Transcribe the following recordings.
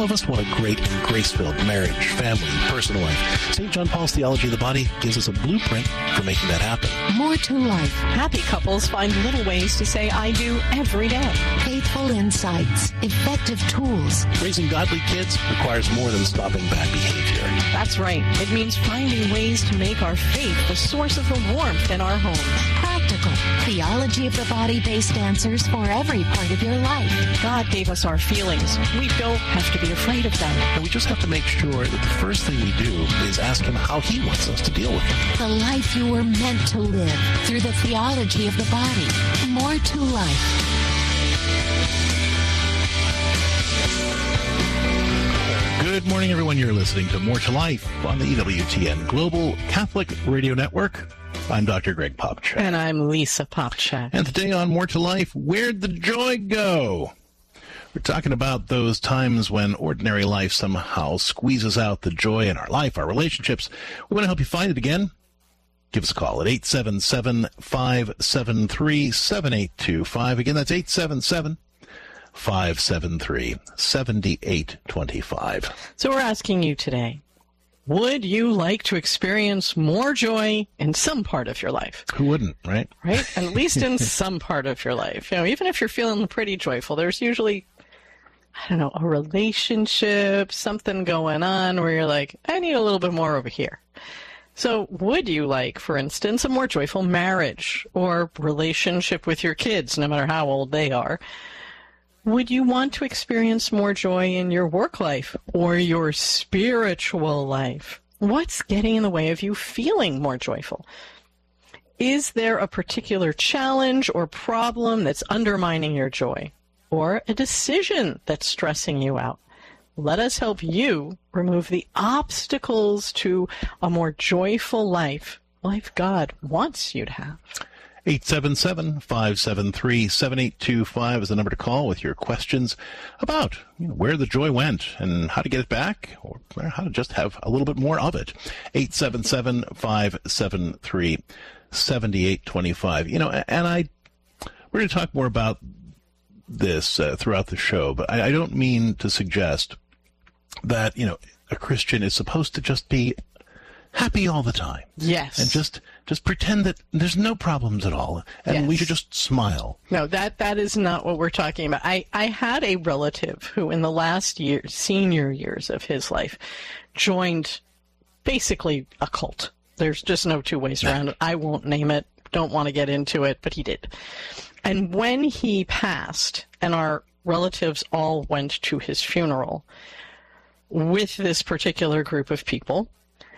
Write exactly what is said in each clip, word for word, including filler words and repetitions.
of us want a great and grace-filled marriage, family, personal life. Saint John Paul's Theology of the Body gives us a blueprint for making that happen. More to life. Happy couples find little ways to say I do every day. Faithful insights. Effective tools. Raising godly kids requires more than stopping bad behavior. That's right. It means finding ways to make our faith the source of the warmth in our homes. Practical. Theology of the Body-based answers for every part of your life. God gave us our feelings. We don't have to be afraid of them. And we just have to make sure that the first thing we do is ask him how he wants us to deal with them. The life you were meant to live through the theology of the body. More to life. Good morning, everyone. You're listening to More to Life on the E W T N Global Catholic Radio Network. I'm Doctor Greg Popcak. And I'm Lisa Popcak. And today on More to Life, where'd the joy go? We're talking about those times when ordinary life somehow squeezes out the joy in our life, our relationships. We want to help you find it again. Give us a call at eight seven seven, five seven three, seven eight two five. Again, that's eight seven seven, five seven three, seven eight two five. So we're asking you today, would you like to experience more joy in some part of your life? Who wouldn't, right? Right? At least in some part of your life. You know, even if you're feeling pretty joyful, there's usually, I don't know, a relationship, something going on where you're like, I need a little bit more over here. So would you like, for instance, a more joyful marriage or relationship with your kids, no matter how old they are? Would you want to experience more joy in your work life or your spiritual life? What's getting in the way of you feeling more joyful? Is there a particular challenge or problem that's undermining your joy, or a decision that's stressing you out? Let us help you remove the obstacles to a more joyful life, life God wants you to have. eight seven seven, five seven three, seven eight two five is the number to call with your questions about, you know, where the joy went and how to get it back, or how to just have a little bit more of it. eight seven seven, five seven three, seven eight two five. You know, and I, we're going to talk more about this uh, throughout the show, but I, I don't mean to suggest that, you know, a Christian is supposed to just be happy all the time. Yes. And just just pretend that there's no problems at all. And yes. we should just smile. No, that that is not what we're talking about. I, I had a relative who in the last year, senior years of his life, joined basically a cult. There's just no two ways around it. I won't name it. Don't want to get into it, but he did. And when he passed, and our relatives all went to his funeral with this particular group of people,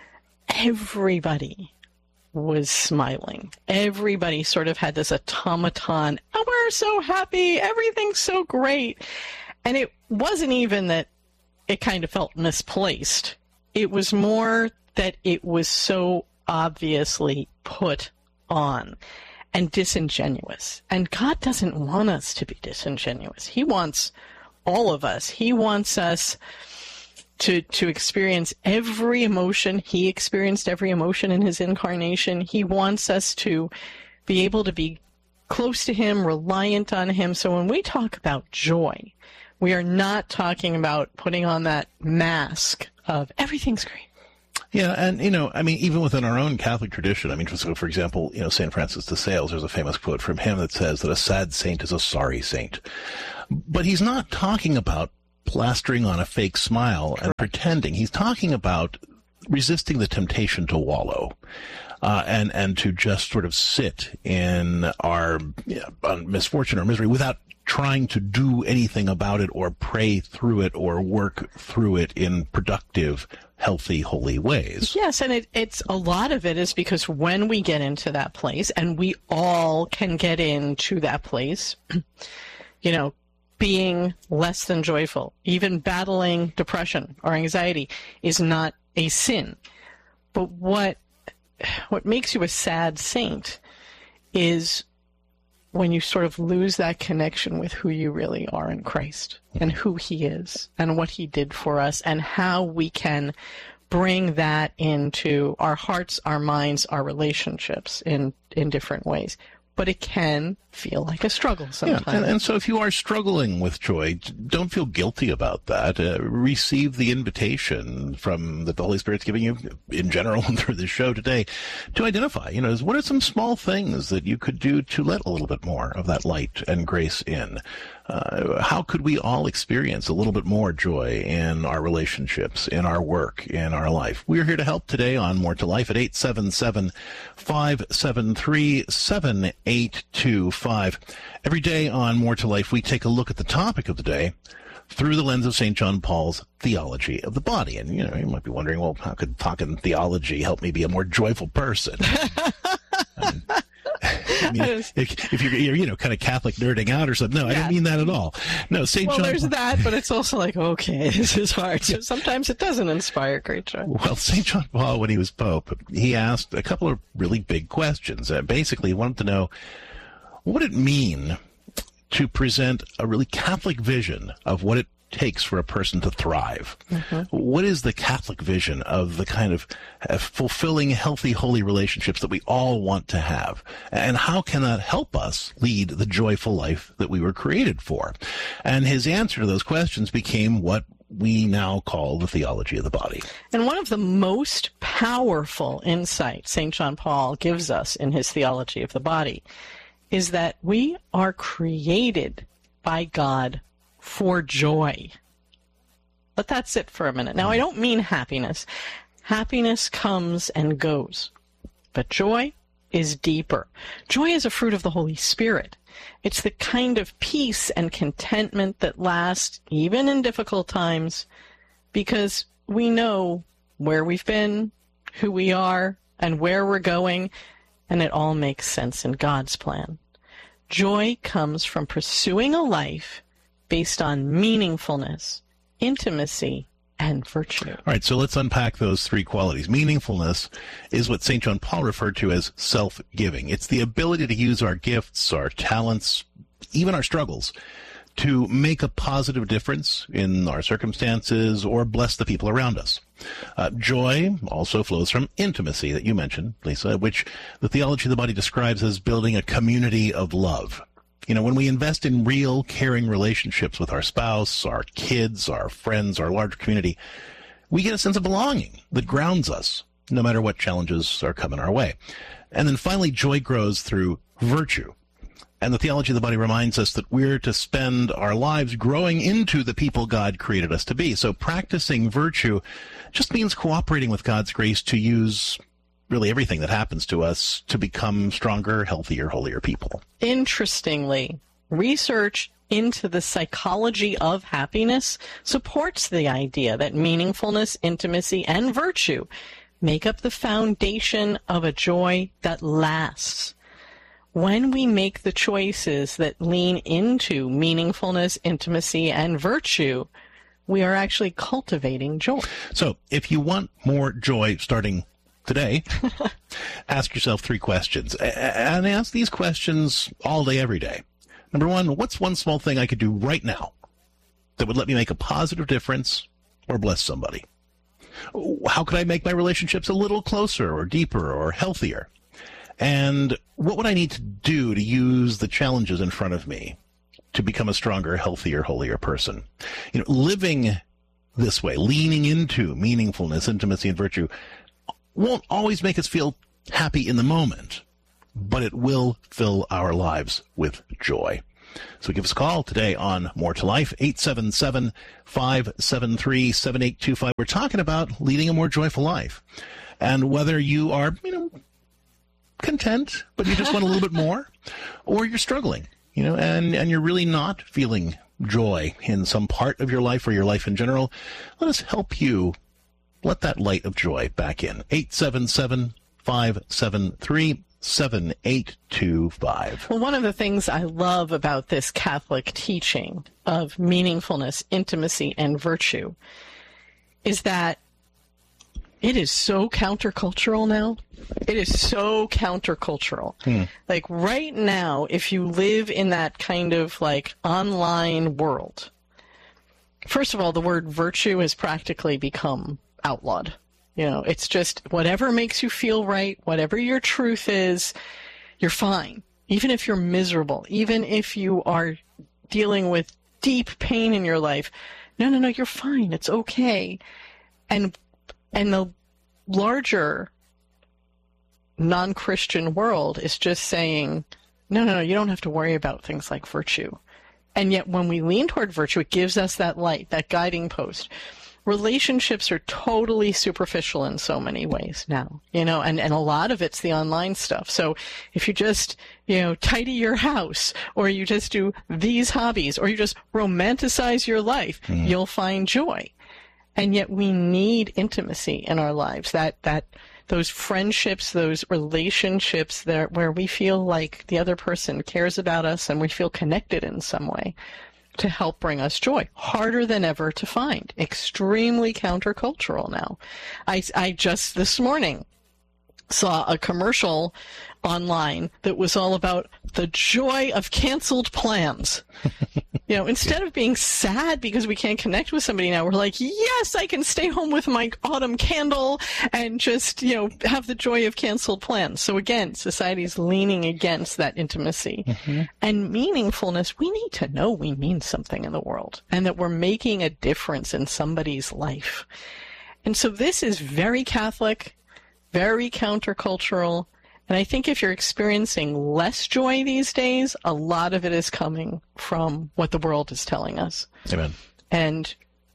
everybody was smiling. Everybody sort of had this automaton, oh, we're so happy, everything's so great. And it wasn't even that it kind of felt misplaced. It was more that it was so obviously put on and disingenuous. And God doesn't want us to be disingenuous. He wants all of us. He wants us to to experience every emotion. He experienced every emotion in his incarnation. He wants us to be able to be close to him, reliant on him. So when we talk about joy, we are not talking about putting on that mask of everything's great. Yeah, and, you know, I mean, even within our own Catholic tradition, I mean, so for example, you know, Saint Francis de Sales, there's a famous quote from him that says that a sad saint is a sorry saint. But he's not talking about plastering on a fake smile and pretending. He's talking about resisting the temptation to wallow uh, and, and to just sort of sit in our you know, misfortune or misery without trying to do anything about it or pray through it or work through it in productive, healthy, holy ways. Yes, and it, it's a lot of it is because when we get into that place, and we all can get into that place, you know, being less than joyful, even battling depression or anxiety is not a sin. But what what makes you a sad saint is when you sort of lose that connection with who you really are in Christ and who he is and what he did for us and how we can bring that into our hearts, our minds, our relationships in, in different ways. but it can feel like a struggle sometimes. Yeah, and, and so if you are struggling with joy, don't feel guilty about that. Uh, receive the invitation from that the Holy Spirit's giving you in general and through this show today to identify, you know, what are some small things that you could do to let a little bit more of that light and grace in? Uh, how could we all experience a little bit more joy in our relationships, in our work, in our life? We're here to help today on More to Life at eight seven seven, five seven three, seven eight two five. Every day on More to Life, we take a look at the topic of the day through the lens of Saint John Paul's theology of the body. And, you know, you might be wondering, well, how could talking theology help me be a more joyful person? um, I mean, if, if you're, you're, you know, kind of Catholic nerding out or something. No, I yeah. don't mean that at all. No, Saint Well, John there's Paul. that, but it's also like, okay, this is hard. So sometimes it doesn't inspire great joy. Well, Saint John Paul, when he was Pope, he asked a couple of really big questions. Uh, basically, he wanted to know, what would it mean to present a really Catholic vision of what it takes for a person to thrive? Mm-hmm. What is the Catholic vision of the kind of uh, fulfilling, healthy, holy relationships that we all want to have? And how can that help us lead the joyful life that we were created for? And his answer to those questions became what we now call the theology of the body. And one of the most powerful insights Saint John Paul gives us in his theology of the body is that we are created by God for joy. Let that sit for a minute. Now, I don't mean happiness. Happiness comes and goes. But joy is deeper. Joy is a fruit of the Holy Spirit. It's the kind of peace and contentment that lasts even in difficult times because we know where we've been, who we are, and where we're going, and it all makes sense in God's plan. Joy comes from pursuing a life based on meaningfulness, intimacy, and virtue. All right, so let's unpack those three qualities. Meaningfulness is what Saint John Paul referred to as self-giving. It's the ability to use our gifts, our talents, even our struggles, to make a positive difference in our circumstances or bless the people around us. Uh, joy also flows from intimacy that you mentioned, Lisa, which the theology of the body describes as building a community of love. You know, when we invest in real, caring relationships with our spouse, our kids, our friends, our larger community, we get a sense of belonging that grounds us, no matter what challenges are coming our way. And then finally, joy grows through virtue. And the theology of the body reminds us that we're to spend our lives growing into the people God created us to be. So practicing virtue just means cooperating with God's grace to use really everything that happens to us to become stronger, healthier, holier people. Interestingly, research into the psychology of happiness supports the idea that meaningfulness, intimacy, and virtue make up the foundation of a joy that lasts. When we make the choices that lean into meaningfulness, intimacy, and virtue, we are actually cultivating joy. So if you want more joy starting today, ask yourself three questions. And ask these questions all day, every day. Number one, what's one small thing I could do right now that would let me make a positive difference or bless somebody? How could I make my relationships a little closer or deeper or healthier? And what would I need to do to use the challenges in front of me to become a stronger, healthier, holier person? You know, living this way, leaning into meaningfulness, intimacy, and virtue won't always make us feel happy in the moment, but it will fill our lives with joy. So give us a call today on More to Life, eight seven seven, five seven three, seven eight two five. We're talking about leading a more joyful life. And whether you are, you know, content, but you just want a little bit more, or you're struggling, you know, and, and you're really not feeling joy in some part of your life or your life in general, let us help you let that light of joy back in. eight seven seven, five seven three, seven eight two five. Well, one of the things I love about this Catholic teaching of meaningfulness, intimacy, and virtue is that it is so countercultural now. It is so countercultural. Hmm. Like right now, if you live in that kind of like online world, first of all, the word virtue has practically become outlawed. You know, it's just whatever makes you feel right, whatever your truth is, you're fine. even if you're miserable, even if you are dealing with deep pain in your life, no, no, no, you're fine. It's okay. And and the larger non-Christian world is just saying, no, no, no, you don't have to worry about things like virtue. And yet when we lean toward virtue, it gives us that light, that guiding post. Relationships are totally superficial in so many ways now, you know, and, and a lot of it's the online stuff. So if you just, you know, tidy your house, or you just do these hobbies, or you just romanticize your life, mm. you'll find joy. And yet we need intimacy in our lives, that, that, those friendships, those relationships there where we feel like the other person cares about us and we feel connected in some way, to help bring us joy. Harder than ever to find. Extremely countercultural now. I, I just this morning saw a commercial online that was all about the joy of canceled plans. You know, instead of being sad because we can't connect with somebody now, we're like, yes, I can stay home with my autumn candle and just, you know, have the joy of canceled plans. So again, society's leaning against that intimacy. Mm-hmm. And meaningfulness, we need to know we mean something in the world and that we're making a difference in somebody's life. And so this is very Catholic, very countercultural. And I think if you're experiencing less joy these days, a lot of it is coming from what the world is telling us. Amen. And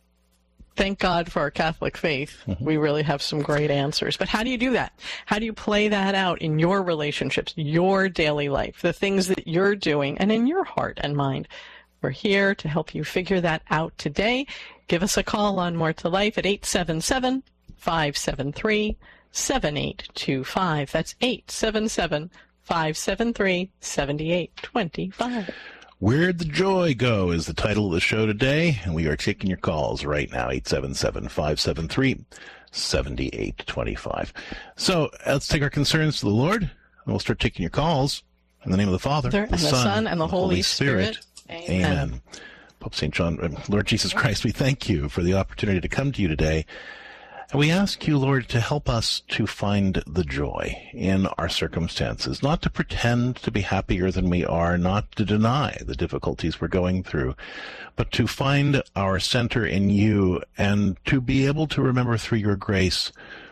thank God for our Catholic faith. Mm-hmm. We really have some great answers. But how do you do that? How do you play that out in your relationships, your daily life, the things that you're doing, and in your heart and mind? We're here to help you figure that out today. Give us a call on More to Life at eight seven seven, five seven three, seven eight two five. That's eight seven seven, five seven three, seven eight two five. Where'd the Joy Go is the title of the show today, and we are taking your calls right now, eight seven seven, five seven three, seven eight two five. So let's take our concerns to the Lord, and we'll start taking your calls in the name of the Father, the, the, Son, the Son, and the Holy, Holy Spirit. Spirit. Amen. Amen. Pope Saint John, Lord Jesus Christ, we thank you for the opportunity to come to you today. And we ask you, Lord, to help us to find the joy in our circumstances, not to pretend to be happier than we are, not to deny the difficulties we're going through, but to find our center in you and to be able to remember through your grace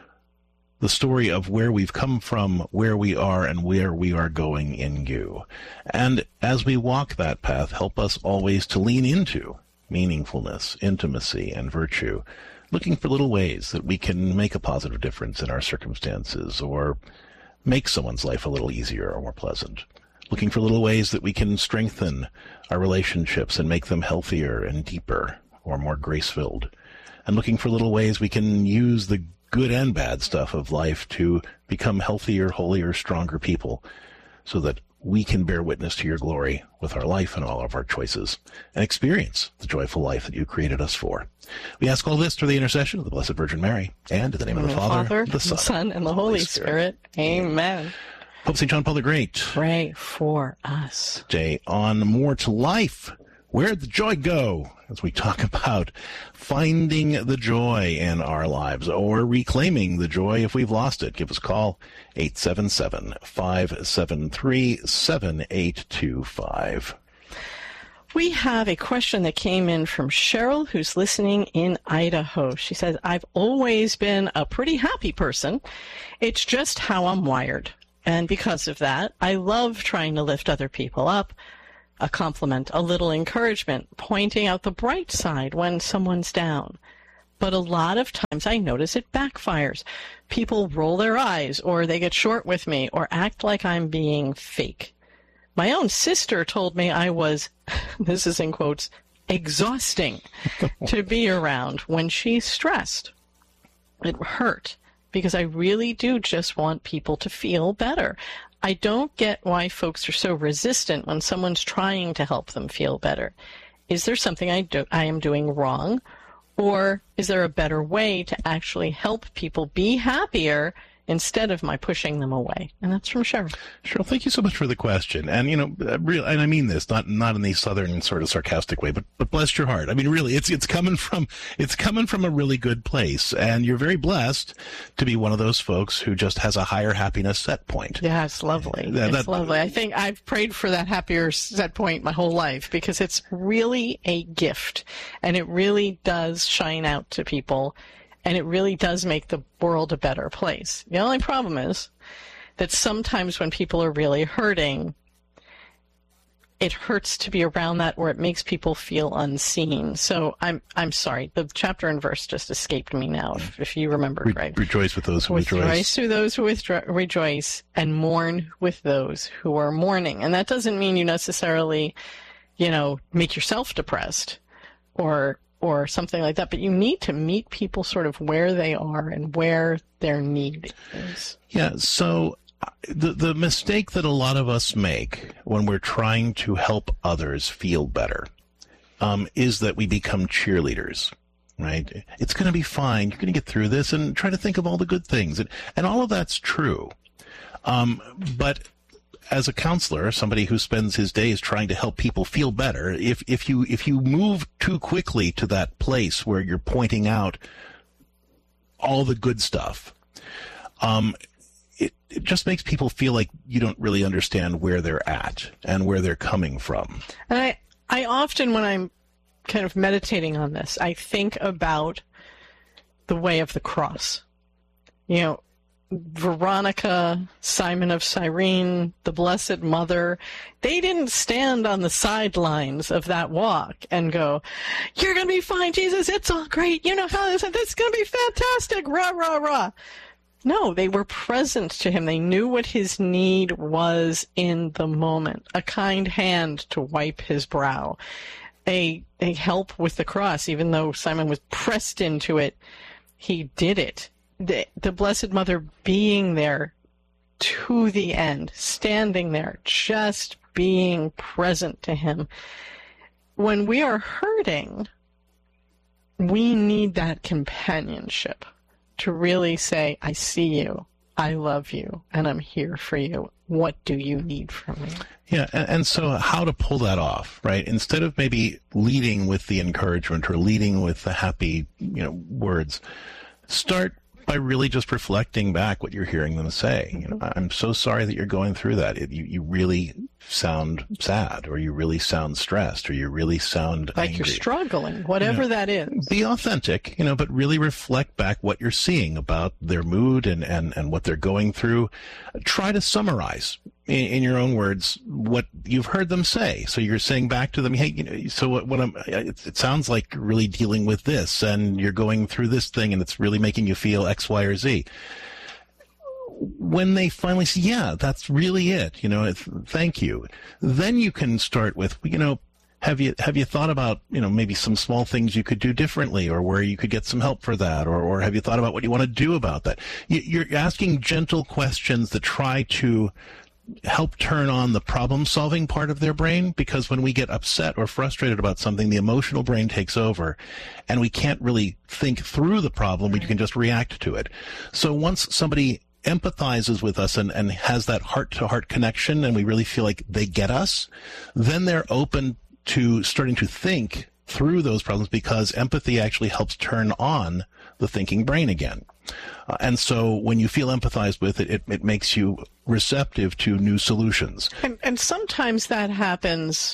the story of where we've come from, where we are, and where we are going in you. And as we walk that path, help us always to lean into meaningfulness, intimacy, and virtue, looking for little ways that we can make a positive difference in our circumstances or make someone's life a little easier or more pleasant. Looking for little ways that we can strengthen our relationships and make them healthier and deeper or more grace-filled. And looking for little ways we can use the good and bad stuff of life to become healthier, holier, stronger people so that we can bear witness to your glory with our life and all of our choices and experience the joyful life that you created us for. We ask all this through the intercession of the Blessed Virgin Mary and in the name of the, the Father, Father, the Son, the Son, and the Holy Spirit. Spirit. Amen. Pope Saint John Paul the Great, pray for us. Today on More to Life, Where'd the Joy Go? As we talk about finding the joy in our lives or reclaiming the joy if we've lost it. Give us a call, eight seven seven, five seven three, seven eight two five. We have a question that came in from Cheryl, who's listening in Idaho. She says, I've always been a pretty happy person. It's just how I'm wired. And because of that, I love trying to lift other people up. A compliment, a little encouragement, pointing out the bright side when someone's down. But a lot of times I notice it backfires. People roll their eyes, or they get short with me, or act like I'm being fake. My own sister told me I was, this is in quotes, exhausting to be around when she's stressed. It hurt because I really do just want people to feel better. I don't get why folks are so resistant when someone's trying to help them feel better. Is there something I do, I am doing wrong? Or is there a better way to actually help people be happier instead of my pushing them away. And that's from Cheryl. Cheryl, thank you so much for the question. And, you know, uh, real, and I mean this, not not in the southern sort of sarcastic way, but but bless your heart. I mean, really, it's it's coming from it's coming from a really good place. And you're very blessed to be one of those folks who just has a higher happiness set point. Yeah, it's lovely. That, it's that, lovely. I think I've prayed for that happier set point my whole life because it's really a gift. And it really does shine out to people. And it really does make the world a better place. The only problem is that sometimes when people are really hurting, it hurts to be around that, or it makes people feel unseen. So I'm I'm sorry. The chapter and verse just escaped me now, if, if you remember Re- right. Rejoice with those who rejoice. Rejoice with those who withdraw, rejoice, and mourn with those who are mourning. And that doesn't mean you necessarily, you know, make yourself depressed or or something like that, but you need to meet people sort of where they are and where their need is. Yeah, so the the mistake that a lot of us make when we're trying to help others feel better um, is that we become cheerleaders, right? It's going to be fine. You're going to get through this, and try to think of all the good things. And, and all of that's true. Um, but as a counselor, somebody who spends his days trying to help people feel better, if, if you, if you move too quickly to that place where you're pointing out all the good stuff, um, it, it just makes people feel like you don't really understand where they're at and where they're coming from. And I, I often, when I'm kind of meditating on this, I think about the way of the cross. You know, Veronica, Simon of Cyrene, the Blessed Mother, they didn't stand on the sidelines of that walk and go, "You're going to be fine, Jesus, it's all great, you know how this, this is going to be fantastic, rah, rah, rah." No, they were present to him. They knew what his need was in the moment. A kind hand to wipe his brow. A, a help with the cross, even though Simon was pressed into it, he did it. The, the Blessed Mother being there to the end, standing there, just being present to him. When we are hurting, we need that companionship to really say, "I see you, I love you, and I'm here for you. What do you need from me?" Yeah, and, and so how to pull that off, right? Instead of maybe leading with the encouragement or leading with the happy, you know, words, start by really just reflecting back what you're hearing them say. You know, "I'm so sorry that you're going through that. It, you, you really sound sad, or you really sound stressed, or you really sound like angry." You're struggling, whatever you know, that is. Be authentic, you know, but really reflect back what you're seeing about their mood and, and, and what they're going through. Try to summarize in, in your own words what you've heard them say. So you're saying back to them, "Hey, you know, so what, what I'm, it, it sounds like you're really dealing with this, and you're going through this thing, and it's really making you feel X, Y, or Z." When they finally say, "Yeah, that's really it, you know, it's, thank you," then you can start with, you know, have you have you thought about, you know, maybe some small things you could do differently, or where you could get some help for that, or or have you thought about what you want to do about that? You're asking gentle questions that try to help turn on the problem-solving part of their brain, because when we get upset or frustrated about something, the emotional brain takes over, and we can't really think through the problem. We can just react to it. So once somebody empathizes with us and, and has that heart-to-heart connection, and we really feel like they get us, then they're open to starting to think through those problems, because empathy actually helps turn on the thinking brain again. Uh, and so when you feel empathized with it, it, it makes you receptive to new solutions. And, and sometimes that happens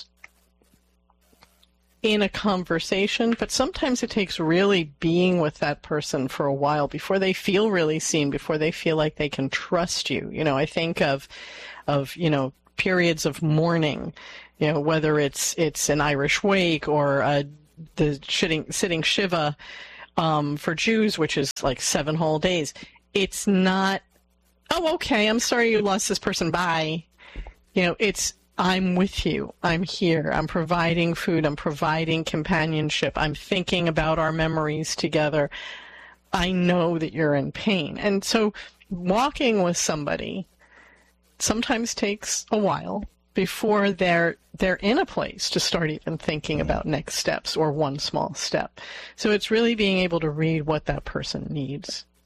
in a conversation, but sometimes it takes really being with that person for a while before they feel really seen, before they feel like they can trust you. You know, I think of, of, you know, periods of mourning, you know, whether it's, it's an Irish wake or uh, the sitting, sitting Shiva um, for Jews, which is like seven whole days. It's not, "Oh, okay, I'm sorry you lost this person, bye." You know, it's, "I'm with you. I'm here. I'm providing food. I'm providing companionship. I'm thinking about our memories together. I know that you're in pain." And so walking with somebody sometimes takes a while before they're they're in a place to start even thinking about next steps or one small step. So it's really being able to read what that person needs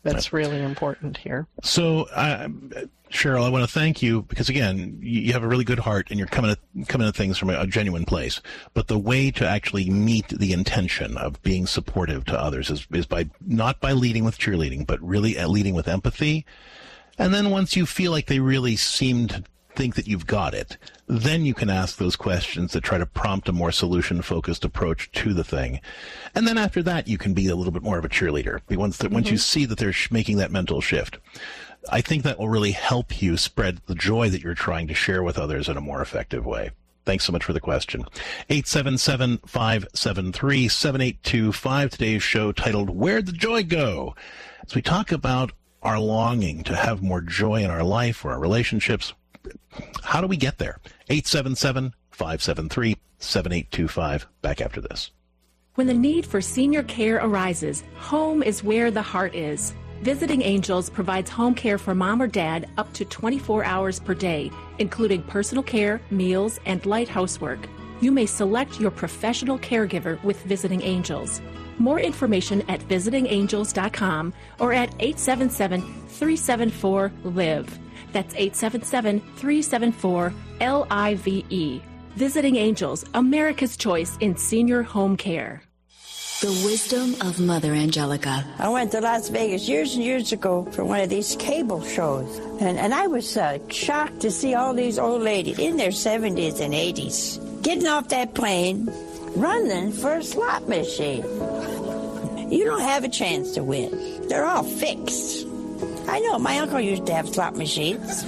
that's really important here. So, uh, Cheryl, I want to thank you because, again, you, you have a really good heart and you're coming at, coming at things from a, a genuine place. But the way to actually meet the intention of being supportive to others is, is by not by leading with cheerleading, but really at leading with empathy. And then once you feel like they really seem to think that you've got it, then you can ask those questions that try to prompt a more solution-focused approach to the thing. And then after that, you can be a little bit more of a cheerleader. Once, the, mm-hmm. once you see that they're sh- making that mental shift, I think that will really help you spread the joy that you're trying to share with others in a more effective way. Thanks so much for the question. eight seven seven, five seven three, seven eight two five. Today's show titled, Where'd the Joy Go? As we talk about our longing to have more joy in our life or our relationships, how do we get there? eight seven seven, five seven three, seven eight two five. Back after this. When the need for senior care arises, home is where the heart is. Visiting Angels provides home care for mom or dad up to twenty-four hours per day, including personal care, meals, and light housework. You may select your professional caregiver with Visiting Angels. More information at visiting angels dot com or at eight seven seven, three seven four, LIVE. That's eight seven seven, three seven four, L I V E. Visiting Angels, America's choice in senior home care. The wisdom of Mother Angelica. I went to Las Vegas years and years ago for one of these cable shows, and, and I was uh, shocked to see all these old ladies in their seventies and eighties getting off that plane, running for a slot machine. You don't have a chance to win. They're all fixed. I know, my uncle used to have slot machines.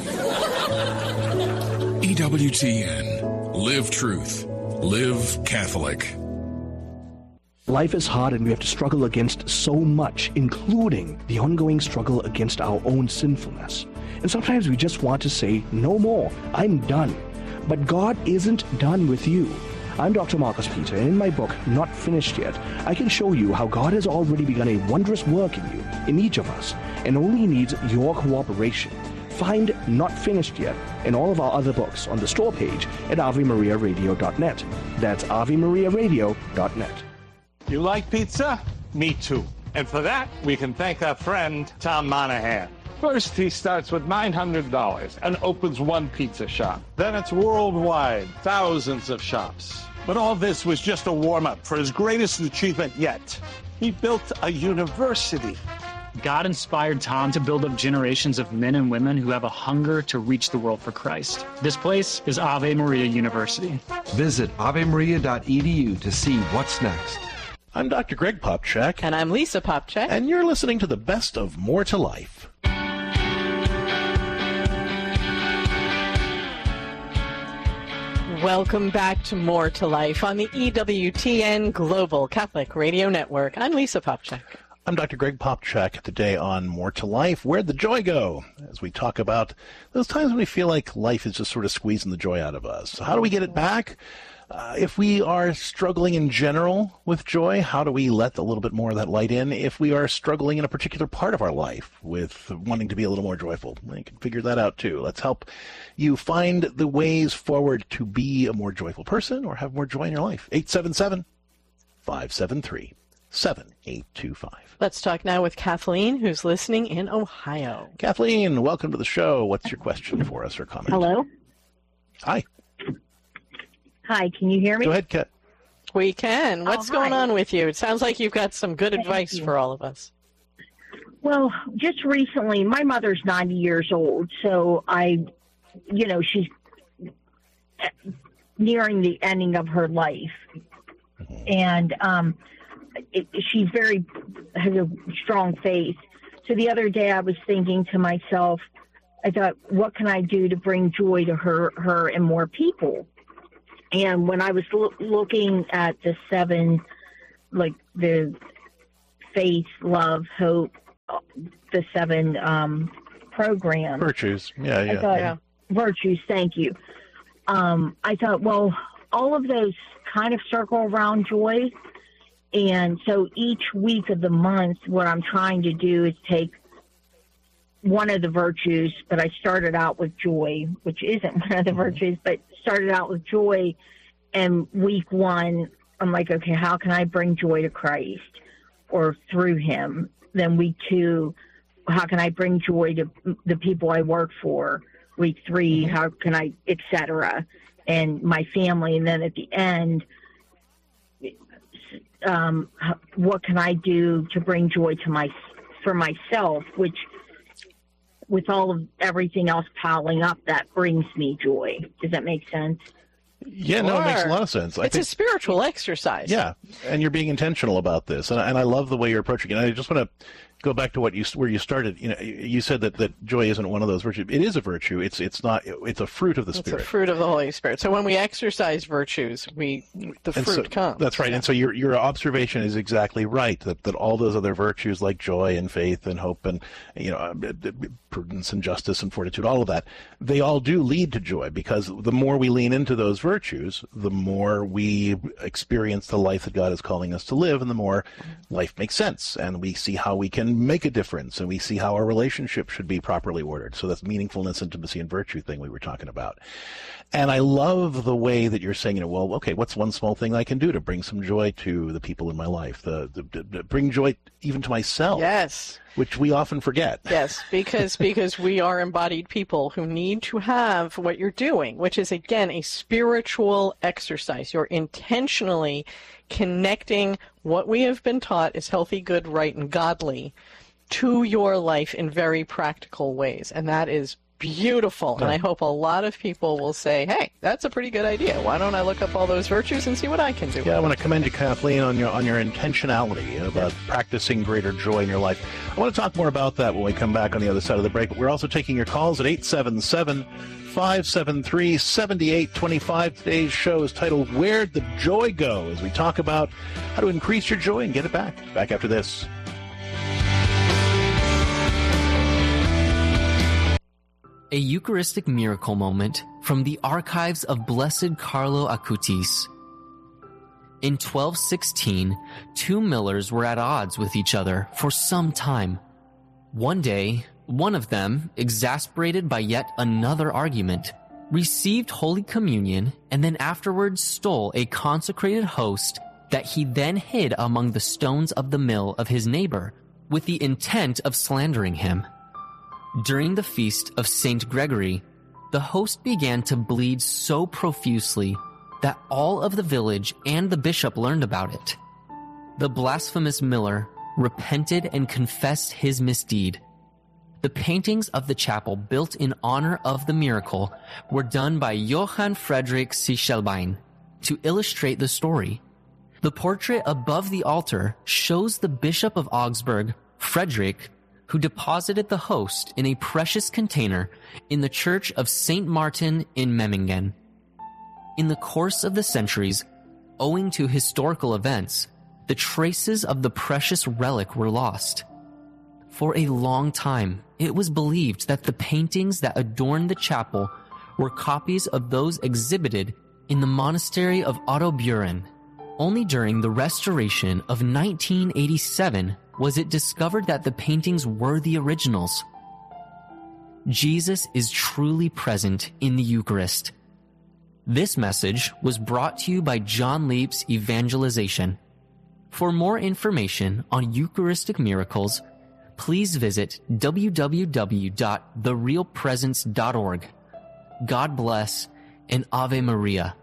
E W T N. Live truth. Live Catholic. Life is hard and we have to struggle against so much, including the ongoing struggle against our own sinfulness. And sometimes we just want to say, no more, I'm done. But God isn't done with you. I'm Doctor Marcus Peter, and in my book, Not Finished Yet, I can show you how God has already begun a wondrous work in you, in each of us, and only needs your cooperation. Find Not Finished Yet and all of our other books on the store page at ave maria radio dot net. That's ave maria radio dot net. You like pizza? Me too. And for that, we can thank our friend, Tom Monahan. First, he starts with nine hundred dollars and opens one pizza shop. Then it's worldwide, thousands of shops. But all this was just a warm-up for his greatest achievement yet. He built a university. God inspired Tom to build up generations of men and women who have a hunger to reach the world for Christ. This place is Ave Maria University. Visit ave maria dot e d u to see what's next. I'm Doctor Greg Popchak. And I'm Lisa Popchak. And you're listening to the best of More to Life. Welcome back to More to Life on the E W T N Global Catholic Radio Network. I'm Lisa Popchak. I'm Doctor Greg Popchak. Today on More to Life, Where'd the Joy Go? As we talk about those times when we feel like life is just sort of squeezing the joy out of us. So how do we get it back? Uh, if we are struggling in general with joy, how do we let a little bit more of that light in? If we are struggling in a particular part of our life with wanting to be a little more joyful, we can figure that out too. Let's help you find the ways forward to be a more joyful person or have more joy in your life. eight seven seven, five seven three, seven eight two five. Let's talk now with Kathleen, who's listening in Ohio. Kathleen, welcome to the show. What's your question for us or comment? Hello. Hi. Hi, can you hear me? Go ahead, Kat. We can. What's oh, going on with you? It sounds like you've got some good Thank advice you. for all of us. Well, just recently, my mother's ninety years old, so I, you know, she's nearing the ending of her life. And um, it, she's very, has a strong faith. So the other day I was thinking to myself, I thought, what can I do to bring joy to her, her and more people? And when I was lo- looking at the seven, like the faith, love, hope, the seven um, programs. Virtues. Yeah, yeah. I thought, yeah. Virtues, thank you. Um, I thought, well, all of those kind of circle around joy. And so each week of the month, what I'm trying to do is take one of the virtues, but I started out with joy, which isn't one of the virtues, but started out with joy. And week one, I'm like, okay, how can I bring joy to Christ or through him? Then week two, how can I bring joy to the people I work for? Week three, how can I, et cetera, and my family. And then at the end, um, what can I do to bring joy to my, for myself, which with all of everything else piling up, that brings me joy. Does that make sense? Yeah, no, it makes a lot of sense. I It's think, a spiritual exercise. yeah, and you're being intentional about this, and I, and I love the way you're approaching it. And I just want to go back to what you where you started. You know, you said that, that joy isn't one of those virtues. It is a virtue. It's it's not. It's a fruit of the It's Spirit. a fruit of the Holy Spirit. So when we exercise virtues, we the And fruit so, comes. That's right. Yeah. And so your your observation is exactly right. That that all those other virtues like joy and faith and hope and you know prudence and justice and fortitude, all of that, they all do lead to joy, because the more we lean into those virtues, the more we experience the life that God is calling us to live, and the more life makes sense, and we see how we can make a difference, and we see how our relationship should be properly ordered. So that's meaningfulness, intimacy, and virtue thing we were talking about. And I love the way that you're saying, you know, well, okay, what's one small thing I can do to bring some joy to the people in my life, the, the, the, the bring joy even to myself. Yes. Which we often forget. Yes, because because we are embodied people who need to have what you're doing, which is, again, a spiritual exercise. You're intentionally connecting what we have been taught is healthy, good, right, and godly to your life in very practical ways. And that is beautiful. And I hope a lot of people will say, hey, that's a pretty good idea. Why don't I look up all those virtues and see what I can do? Yeah, I want to commend you, Kathleen, on your on your intentionality about practicing greater joy in your life. I want to talk more about that when we come back on the other side of the break. But we're also taking your calls at eight seven seven, five seven three, seven eight two five. Today's show is titled Where'd the Joy Go? As we talk about how to increase your joy and get it back. Back after this. A Eucharistic miracle moment from the archives of Blessed Carlo Acutis. In twelve sixteen, two millers were at odds with each other for some time. One day, one of them, exasperated by yet another argument, received Holy Communion and then afterwards stole a consecrated host that he then hid among the stones of the mill of his neighbor with the intent of slandering him. During the feast of Saint Gregory, the host began to bleed so profusely that all of the village and the bishop learned about it. The blasphemous miller repented and confessed his misdeed. The paintings of the chapel built in honor of the miracle were done by Johann Friedrich Sichelbein to illustrate the story. The portrait above the altar shows the Bishop of Augsburg, Frederick, who deposited the host in a precious container in the church of Saint Martin in Memmingen. In the course of the centuries, owing to historical events, the traces of the precious relic were lost. For a long time, it was believed that the paintings that adorned the chapel were copies of those exhibited in the monastery of Ottoburen. Only during the restoration of nineteen eighty-seven was it discovered that the paintings were the originals. Jesus is truly present in the Eucharist. This message was brought to you by John Leap's Evangelization. For more information on Eucharistic miracles, please visit w w w dot the real presence dot org. God bless and Ave Maria.